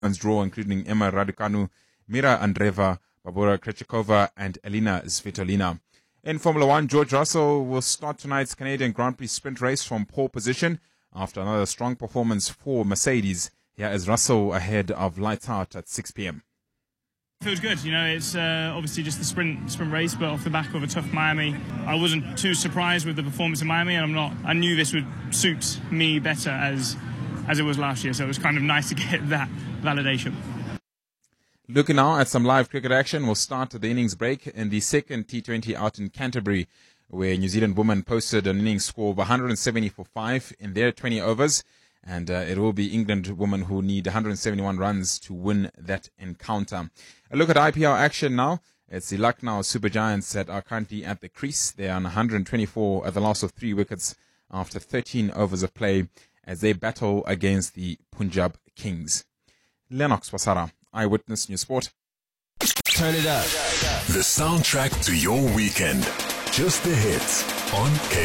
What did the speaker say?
draw, including Emma Raducanu, Mira Andreeva, Barbora Krejcikova, and Elina Svitolina. In Formula One, George Russell will start tonight's Canadian Grand Prix sprint race from pole position after another strong performance for Mercedes. Here is Russell ahead of lights out at 6 p.m. Feels good, it's obviously just the sprint race, but off the back of a tough Miami. I wasn't too surprised with the performance in Miami, and I knew this would suit me better as it was last year, so it was kind of nice to get that validation. Looking now at some live cricket action, we'll start the innings break in the second T20 out in Canterbury, where New Zealand women posted an innings score of 170 for 5 in their 20 overs, and it will be England women who need 171 runs to win that encounter. A look at IPL action now. It's the Lucknow Super Giants that are currently at the crease. They are on 124 at the loss of 3 wickets after 13 overs of play as they battle against the Punjab Kings. Lennox Wasara, Eyewitness News Sport. Turn it up. The soundtrack to your weekend. Just the hits on